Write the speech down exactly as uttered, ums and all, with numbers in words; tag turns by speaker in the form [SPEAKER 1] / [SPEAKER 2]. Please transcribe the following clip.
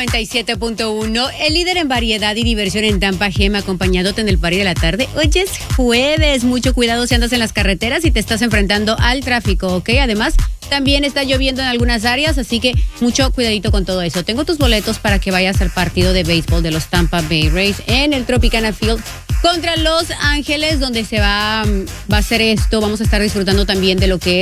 [SPEAKER 1] noventa y siete punto uno, el líder en variedad y diversión en Tampa, Gema, acompañándote en el party de la tarde. Hoy es jueves, mucho cuidado si andas en las carreteras y te estás enfrentando al tráfico, ¿ok? Además, también está lloviendo en algunas áreas, así que mucho cuidadito con todo eso. Tengo tus boletos para que vayas al partido de béisbol de los Tampa Bay Rays en el Tropicana Field contra Los Ángeles, donde se va, va a hacer esto. Vamos a estar disfrutando también de lo que